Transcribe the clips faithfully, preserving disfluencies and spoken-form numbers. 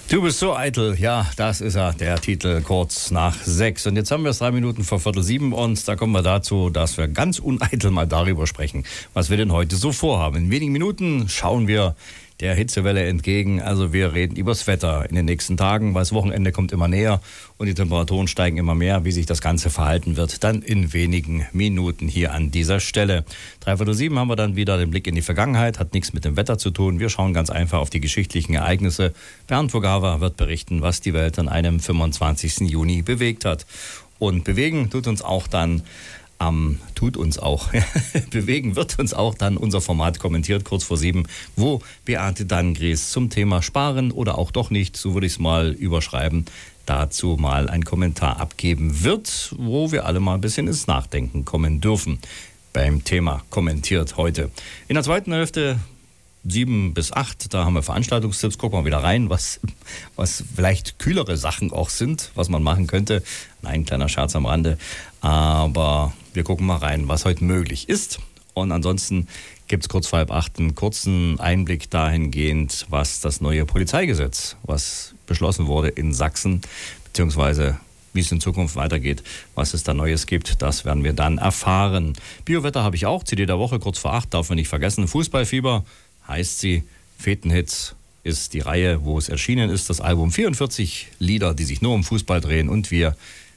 Du bist so eitel, ja, das ist er, der Titel kurz nach sechs. Und jetzt haben wir es drei Minuten vor Viertel sieben und da kommen wir dazu, dass wir ganz uneitel mal darüber sprechen, was wir denn heute so vorhaben. In wenigen Minuten schauen wir der Hitzewelle entgegen. Also wir reden übers Wetter in den nächsten Tagen, weil das Wochenende kommt immer näher und die Temperaturen steigen immer mehr. Wie sich das Ganze verhalten wird, dann in wenigen Minuten hier an dieser Stelle. Dreiviertel sieben haben wir dann wieder den Blick in die Vergangenheit, hat nichts mit dem Wetter zu tun. Wir schauen ganz einfach auf die geschichtlichen Ereignisse. Bernd Vogava wird berichten, was die Welt an einem fünfundzwanzigsten Juni bewegt hat. Und bewegen tut uns auch dann Ähm, tut uns auch, bewegen wird uns auch dann unser Format kommentiert, kurz vor sieben, wo Beate Dangries zum Thema Sparen oder auch doch nicht, so würde ich es mal überschreiben, dazu mal einen Kommentar abgeben wird, wo wir alle mal ein bisschen ins Nachdenken kommen dürfen beim Thema kommentiert heute. In der zweiten Hälfte sieben bis acht, da haben wir Veranstaltungstipps. Gucken wir wieder rein, was, was vielleicht kühlere Sachen auch sind, was man machen könnte. Ein kleiner Scherz am Rande. Aber wir gucken mal rein, was heute möglich ist. Und ansonsten gibt es kurz vor halb acht einen kurzen Einblick dahingehend, was das neue Polizeigesetz, was beschlossen wurde in Sachsen, beziehungsweise wie es in Zukunft weitergeht, was es da Neues gibt, das werden wir dann erfahren. Biowetter habe ich auch, C D der Woche, kurz vor acht, darf man nicht vergessen. Fußballfieber heißt sie, Fetenhits ist die Reihe, wo es erschienen ist, das Album vierundvierzig Lieder, die sich nur um Fußball drehen und wir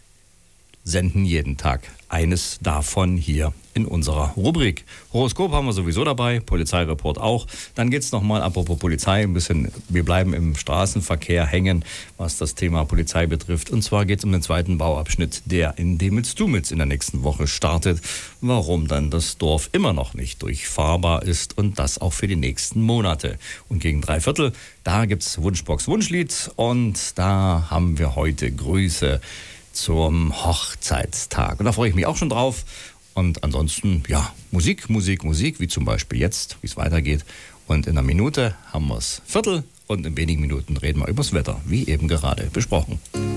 senden jeden Tag eines davon hier in unserer Rubrik. Horoskop haben wir sowieso dabei, Polizeireport auch. Dann geht es nochmal, apropos Polizei, ein bisschen, wir bleiben im Straßenverkehr hängen, was das Thema Polizei betrifft. Und zwar geht es um den zweiten Bauabschnitt, der in Dehmitz-Dumitz in der nächsten Woche startet. Warum dann das Dorf immer noch nicht durchfahrbar ist und das auch für die nächsten Monate. Und gegen drei Viertel, da gibt es Wunschbox Wunschlied und da haben wir heute Grüße zum Hochzeitstag. Und da freue ich mich auch schon drauf. Und ansonsten, ja, Musik, Musik, Musik, wie zum Beispiel jetzt, wie es weitergeht. Und in einer Minute haben wir es Viertel und in wenigen Minuten reden wir über das Wetter, wie eben gerade besprochen.